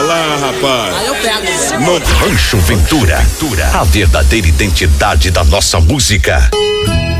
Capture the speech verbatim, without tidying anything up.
lá, rapaz. Aí eu pego. No Rancho Ventura, a verdadeira identidade da nossa música.